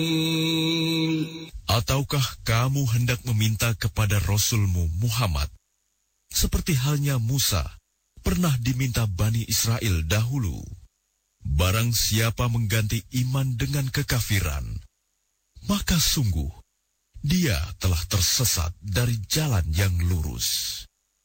Ataukah kamu hendak meminta kepada Rasulmu Muhammad, seperti halnya Musa pernah diminta Bani Israel dahulu? Barang siapa mengganti iman dengan kekafiran, maka sungguh dia telah tersesat dari jalan yang lurus.